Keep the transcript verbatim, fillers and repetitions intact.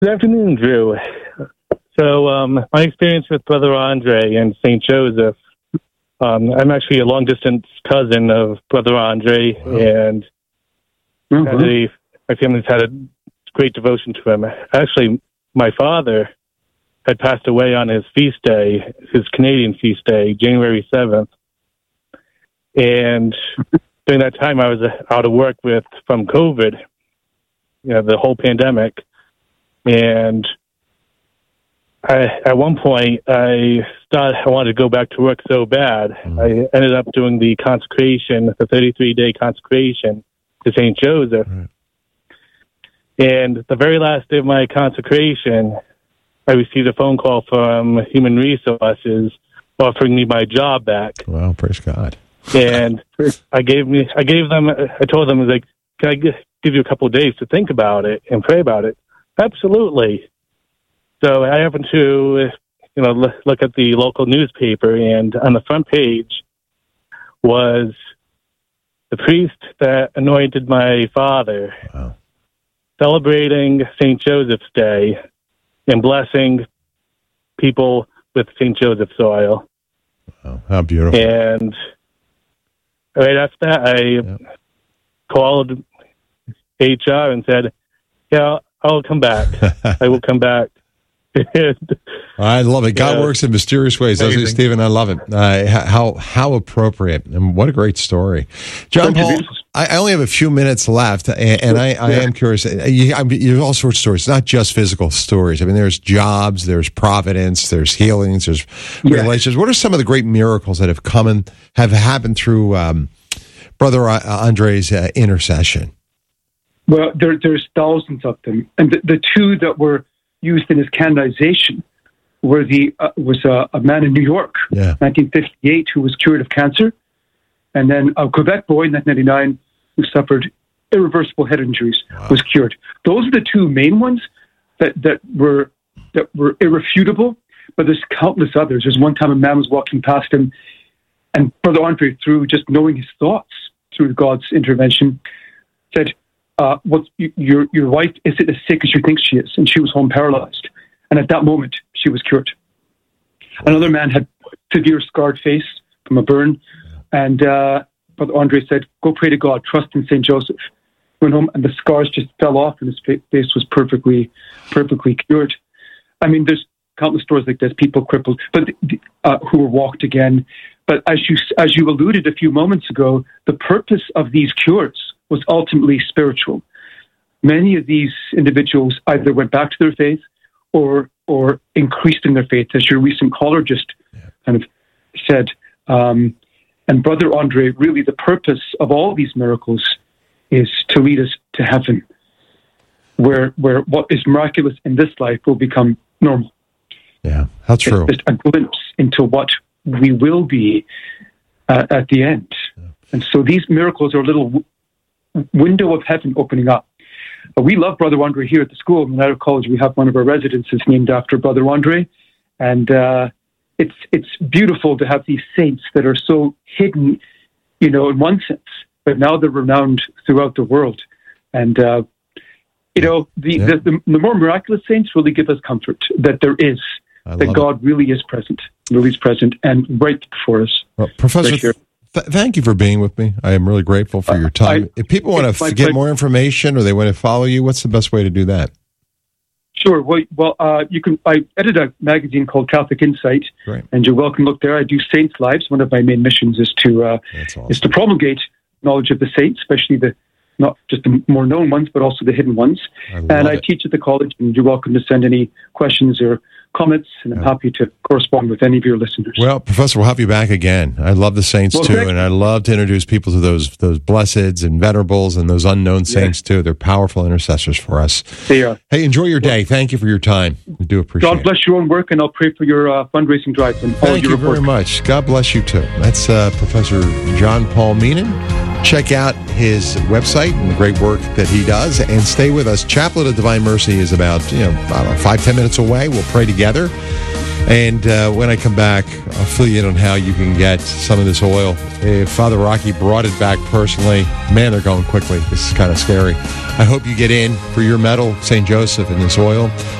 Good afternoon, Drew. So, um, my experience with Brother Andre and Saint Joseph, um, I'm actually a long-distance cousin of Brother Andre, wow. and mm-hmm. had a, my family's had a great devotion to him. Actually, my father had passed away on his feast day, his Canadian feast day, January seventh. And during that time, I was out of work with from COVID, you know, the whole pandemic. And I, at one point, I thought I wanted to go back to work so bad. Mm. I ended up doing the consecration, the thirty-three day consecration to Saint Joseph. Mm. And the very last day of my consecration, I received a phone call from Human Resources offering me my job back. Wow, praise God. And I gave me, I gave them, I told them, I was like, can I give you a couple of days to think about it and pray about it? Absolutely. So I happened to, you know, look at the local newspaper, and on the front page was the priest that anointed my father, wow. celebrating Saint Joseph's Day and blessing people with Saint Joseph's oil. Wow, how beautiful. And right after that, I yep. called H R and said, yeah, I'll come back. I will come back. I love it. God yeah. works in mysterious ways, doesn't he, Stephen? I love it. Uh, how how appropriate, and what a great story. John Paul, I, I only have a few minutes left, and, and I, I yeah. am curious. You, I mean, there's all sorts of stories, not just physical stories. I mean, there's jobs, there's providence, there's healings, there's yeah. relations. What are some of the great miracles that have come and have happened through um, Brother Andre's uh, intercession? Well, there, there's thousands of them, and the, the two that were used in his canonization were the uh, was a, a man in New York, yeah. nineteen fifty-eight, who was cured of cancer, and then a Quebec boy in nineteen ninety-nine who suffered irreversible head injuries, wow. was cured. Those are the two main ones that, that were that were irrefutable. But there's countless others. There's one time a man was walking past him, and Brother Andre, through just knowing his thoughts through God's intervention, said, Uh, what's, your your wife isn't as sick as you think she is, and she was home paralyzed. And at that moment, she was cured. Another man had severe scarred face from a burn, and uh, Brother Andre said, "Go pray to God, trust in Saint Joseph." Went home, and the scars just fell off, and his face was perfectly, perfectly cured. I mean, there's countless stories like this. People crippled, but uh, who were walked again. But as you as you alluded a few moments ago, the purpose of these cures was ultimately spiritual. Many of these individuals either went back to their faith or or increased in their faith, as your recent caller just yeah. kind of said. Um, and Brother Andre, really the purpose of all these miracles is to lead us to heaven, where where what is miraculous in this life will become normal. Yeah, how true. It's just a glimpse into what we will be uh, at the end. Yeah. And so these miracles are a little w- window of heaven opening up. Uh, we love Brother Andre here at the school. In United College, we have one of our residences named after Brother Andre. And uh, it's it's beautiful to have these saints that are so hidden, you know, in one sense, but now they're renowned throughout the world. And, uh, you know, the, yeah. the, the, the more miraculous saints really give us comfort that there is, that God it. really is present, really is present and right before us. Well, Professor, right th- thank you for being with me. I am really grateful for your time. Uh, I, if people want to f- get more information or they want to follow you, what's the best way to do that? Sure. Well, well uh, you can. I edit a magazine called Catholic Insight, right. and you're welcome to look there. I do saints' lives. One of my main missions is to uh, awesome. is to promulgate knowledge of the saints, especially the not just the more known ones, but also the hidden ones. I and I it. teach at the college, and you're welcome to send any questions or comments, and I'm yeah. happy to correspond with any of your listeners. Well, Professor, we'll have you back again. I love the saints well, too, and I love to introduce people to those those blesseds and venerables and those unknown saints yeah. too. They're powerful intercessors for us. They are. Hey, enjoy your day. Thank you for your time. We do appreciate it. God bless your own work, and I'll pray for your uh, fundraising drive. And all Thank your you very work. much. God bless you too. That's uh, Professor John Paul Meenan. Check out his website and the great work that he does, and stay with us. Chaplet of Divine Mercy is about, you know, I don't know, five, ten minutes away. We'll pray together. And uh, when I come back, I'll fill you in on how you can get some of this oil. If Father Rocky brought it back personally, man, they're going quickly. This is kind of scary. I hope you get in for your medal, Saint Joseph, in this oil.